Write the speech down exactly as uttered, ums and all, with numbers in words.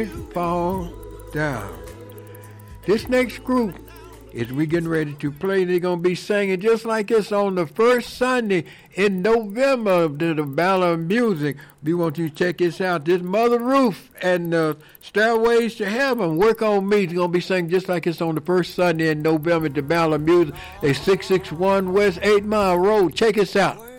might fall down. This next group is we getting ready to play. They're going to be singing just like it's on the first Sunday in November to the Ballad of Music. We want you to check this out. This Mother Ruth and uh, Stairways to Heaven, Work on Me. It's going to be singing just like it's on the first Sunday in November to Ballad of Music. It's six six one West eight Mile Road. Check us out.